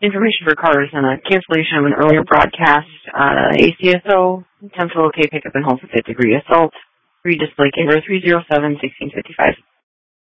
information for cars and a cancellation of an earlier broadcast. ACSO, attempt to locate pickup and hold for 5th degree assault. Regis Lake, 307-1655.